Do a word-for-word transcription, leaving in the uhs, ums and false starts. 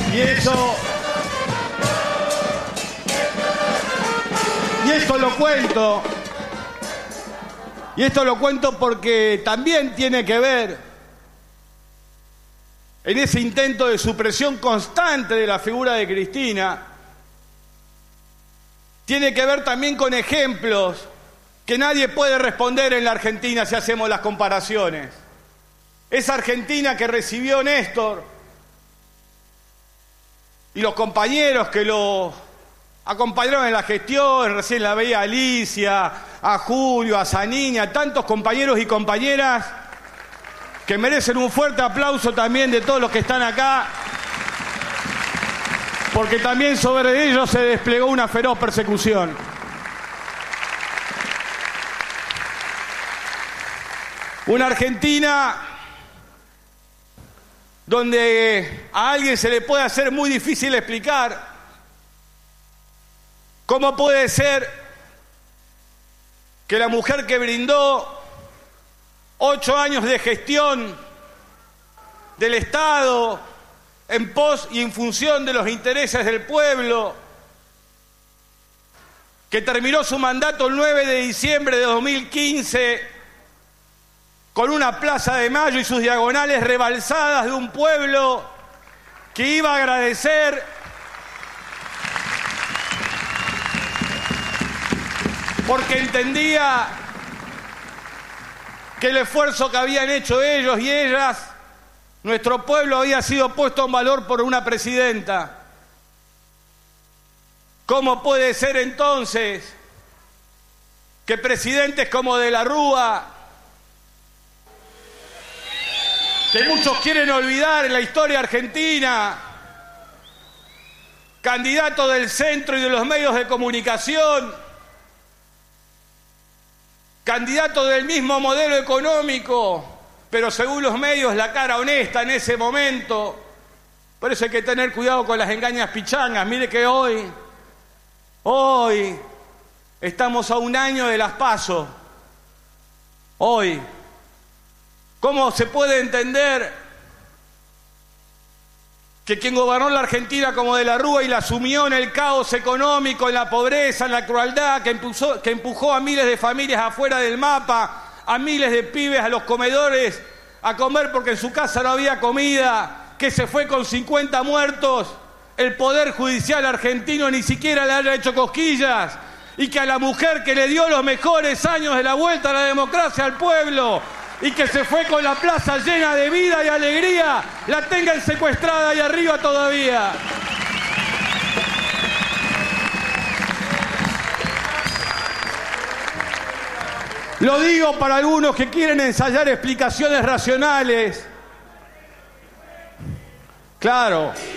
Y eso... Y esto lo cuento... Y esto lo cuento porque también tiene que ver en ese intento de supresión constante de la figura de Cristina. Tiene que ver también con ejemplos que nadie puede responder en la Argentina si hacemos las comparaciones. Esa Argentina que recibió Néstor y los compañeros que lo acompañaron en la gestión, recién la veía Alicia, a Julio, a Zanini, a tantos compañeros y compañeras que merecen un fuerte aplauso también de todos los que están acá, porque también sobre ellos se desplegó una feroz persecución. Una Argentina donde a alguien se le puede hacer muy difícil explicar cómo puede ser que la mujer que brindó ocho años de gestión del Estado en pos y en función de los intereses del pueblo, que terminó su mandato el nueve de diciembre de dos mil quince con una Plaza de Mayo y sus diagonales rebalsadas de un pueblo que iba a agradecer porque entendía que el esfuerzo que habían hecho ellos y ellas, nuestro pueblo, había sido puesto en valor por una presidenta. ¿Cómo puede ser entonces que presidentes como De la Rúa, que muchos quieren olvidar en la historia argentina, candidato del centro y de los medios de comunicación, candidato del mismo modelo económico, pero según los medios la cara honesta en ese momento? Por eso hay que tener cuidado con las engañas pichangas. Mire que hoy, hoy, estamos a un año de las PASO. Hoy, ¿cómo se puede entender que quien gobernó la Argentina como De la Rúa y la sumió en el caos económico, en la pobreza, en la crueldad, que empujó, que empujó a miles de familias afuera del mapa, a miles de pibes a los comedores a comer porque en su casa no había comida, que se fue con cincuenta muertos, el Poder Judicial argentino ni siquiera le haya hecho cosquillas, y que a la mujer que le dio los mejores años de la vuelta a la democracia al pueblo y que se fue con la plaza llena de vida y alegría, la tengan secuestrada ahí arriba todavía? Lo digo para algunos que quieren ensayar explicaciones racionales. Claro.